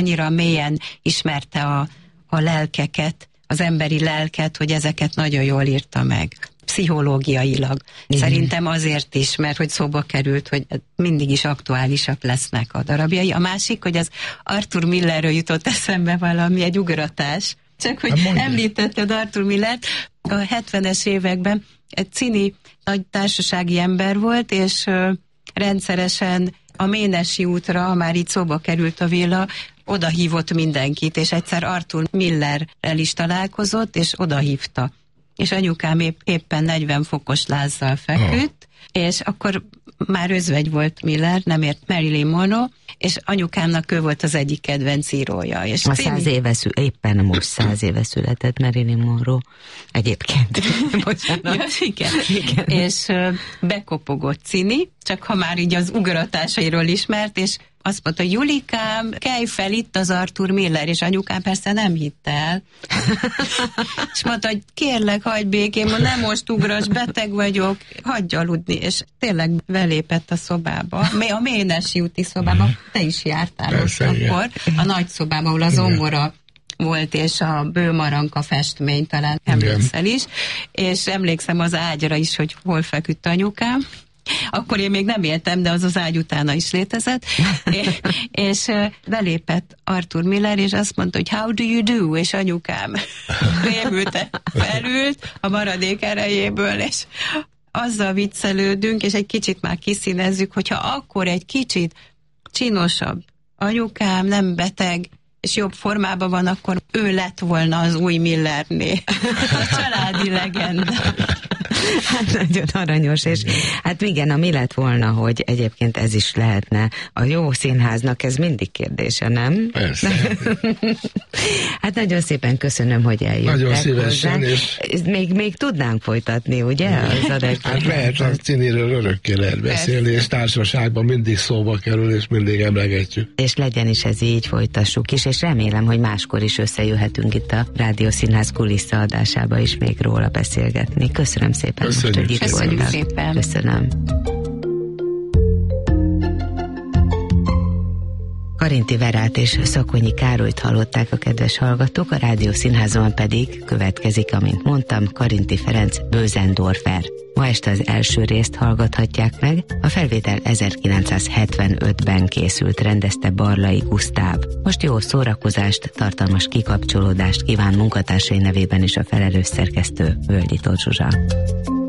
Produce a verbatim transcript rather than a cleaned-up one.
annyira mélyen ismerte a, a lelkeket, az emberi lelket, hogy ezeket nagyon jól írta meg. Pszichológiailag. Igen. Szerintem azért is, mert hogy szóba került, hogy mindig is aktuálisak lesznek a darabjai. A másik, hogy az Arthur Millerről jutott eszembe valami, egy ugratás. Csak hogy említetted Arthur Millert, a hetvenes években egy cini nagy társasági ember volt, és uh, rendszeresen a Ménesi útra, már így szóba került a villa, oda hívott mindenkit, és egyszer Arthur Millerrel is találkozott, és oda hívta. És anyukám épp, éppen negyven fokos lázzal feküdt, oh. és akkor már özvegy volt Miller, nem ért Marilyn Monroe, és anyukámnak ő volt az egyik kedvenc írója. És a száz éve szü- éppen most száz éve született Marilyn Monroe. Egyébként. Bocsánat. Ja, igen. igen. És uh, bekopogott Cini, csak ha már így az ugratásairól ismert, és azt mondta, hogy Julikám, kelj fel, itt az Arthur Miller, és anyukám persze nem hitt el. És mondta, hogy kérlek, hagyj békén, nem most ugrass, beteg vagyok, hagyj aludni, és tényleg belépett a szobába, a Ménesi úti szobába, te is jártál persze, ott akkor, a nagy szobába, ahol az zongora volt, és a bőmaranka festmény, talán emlékszel is, és emlékszem az ágyra is, hogy hol feküdt anyukám. Akkor én még nem éltem, de az az ágy utána is létezett. és, és belépett Arthur Miller, és azt mondta, hogy how do you do? És anyukám rémülten felült a maradék erejéből, és azzal viccelődünk, és egy kicsit már kiszínezzük, hogyha akkor egy kicsit csinosabb anyukám, nem beteg, és jobb formában van, akkor ő lett volna az új Millerné. A családi legenda. Hát nagyon aranyos, és hát igen, a mi lett volna, hogy egyébként ez is lehetne. A jó színháznak ez mindig kérdése, nem? Persze. Hát nagyon szépen köszönöm, hogy eljöttek. Nagyon szívesen, és... Még, még tudnánk folytatni, ugye? Az hát lehet, a Ciniről örökké lehet beszélni, és társaságban mindig szóba kerül, és mindig emlegetjük. És legyen is ez így, folytassuk is, és remélem, hogy máskor is összejöhetünk itt a Rádió Színház kulisszaadásába is még róla beszélgetni. Köszönöm szépen. Köszönjük, most, hogy itt Köszönjük szépen. Köszönöm. Karinti Verát és Szakonyi Károlyt hallották a kedves hallgatók, a Rádió Színházban pedig következik, amint mondtam, Karinti Ferenc Bösendorfer. Ma este az első részt hallgathatják meg, a felvétel ezerkilencszázhetvenötben készült, rendezte Barlai Gusztáv. Most jó szórakozást, tartalmas kikapcsolódást kíván munkatársai nevében is a felelős szerkesztő, Völgyi Tóth Zsuzsa.